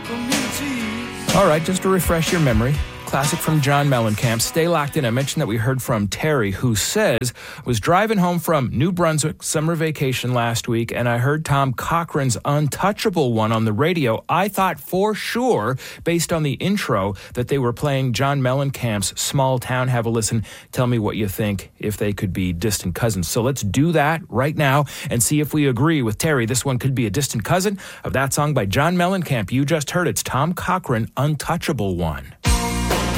All right, just to refresh your memory, classic from John Mellencamp. Stay locked in. I mentioned that we heard from Terry, who says was driving home from New Brunswick summer vacation last week, and I heard Tom Cochrane's Untouchable One on the radio. I thought for sure, based on the intro, that they were playing John Mellencamp's Small Town. Have a listen. Tell me what you think, if they could be distant cousins. So let's do that right now and see if we agree with Terry. This one could be a distant cousin of that song by John Mellencamp. You just heard it's Tom Cochrane, Untouchable One.